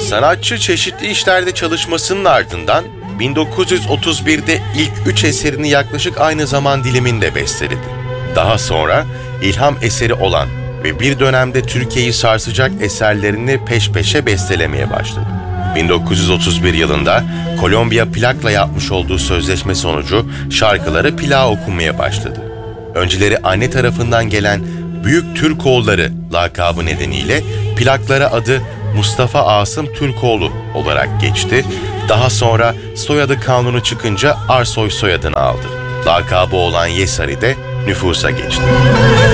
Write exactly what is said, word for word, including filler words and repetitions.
Sanatçı çeşitli işlerde çalışmasının ardından bin dokuz yüz otuz birde ilk üç eserini yaklaşık aynı zaman diliminde besteledi. Daha sonra ilham eseri olan ve bir dönemde Türkiye'yi sarsacak eserlerini peş peşe bestelemeye başladı. bin dokuz yüz otuz bir yılında Columbia Plak'la yapmış olduğu sözleşme sonucu şarkıları plağa okunmaya başladı. Önceleri anne tarafından gelen Büyük Türkoğulları lakabı nedeniyle plaklara adı Mustafa Asım Türkoğlu olarak geçti. Daha sonra soyadı kanunu çıkınca Arsoy soyadını aldı. Lakabı olan Yesari de nüfusa geçti.